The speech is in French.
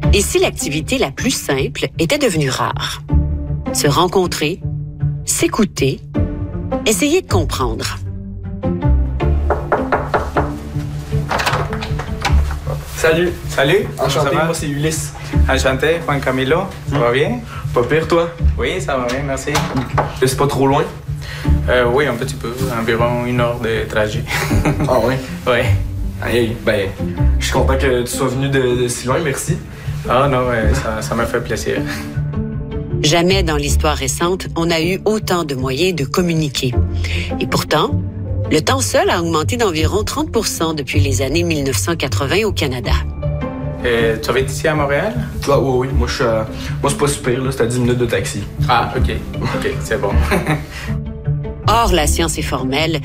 Et si l'activité la plus simple était devenue rare? Se rencontrer, s'écouter, essayer de comprendre. Salut. Salut. Enchanté, moi c'est Ulysse. Enchanté, Juan Camilo. Ça va bien? Pas pire, toi? Oui, ça va bien, merci. C'est pas trop loin? Oui, un petit peu. Environ 1 heure de trajet. Ah oui? Oui. Hey, ben, je suis content que tu sois venu de si loin, merci. Ah non, ça m'a fait plaisir. Jamais dans l'histoire récente, on a eu autant de moyens de communiquer. Et pourtant, le temps seul a augmenté d'environ 30% depuis les années 1980 au Canada. Tu habites ici à Montréal? Ah oui, moi c'est pas super, là, c'est à 10 minutes de taxi. Ah, OK, c'est bon. Or, la science est formelle,